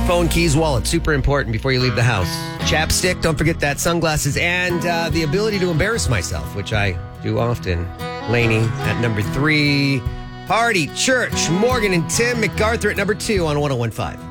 Phone, keys, wallet, super important before you leave the house. Chapstick, don't forget that. Sunglasses, and the ability to embarrass myself, which I do often. Lainey at number 3. Party, Church, Morgan and Tim McArthur at number 2 on 101.5.